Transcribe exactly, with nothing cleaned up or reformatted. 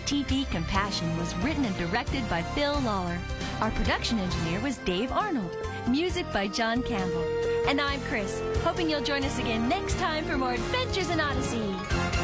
T V Compassion was written and directed by Phil Lawler. Our production engineer was Dave Arnold. Music by John Campbell. And I'm Chris, hoping you'll join us again next time for more Adventures in Odyssey.